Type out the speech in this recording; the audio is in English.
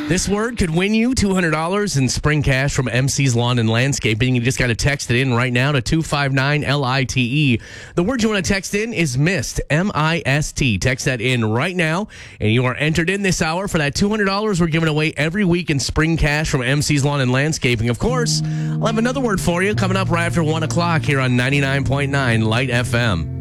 This word could win you $200 in spring cash from MC's Lawn and Landscaping. You just got to text it in right now to 259-LITE. The word you want to text in is MIST, M-I-S-T. Text that in right now, and you are entered in this hour for that $200 we're giving away every week in spring cash from MC's Lawn and Landscaping. Of course, I'll have another word for you coming up right after 1 o'clock here on 99.9 Light FM.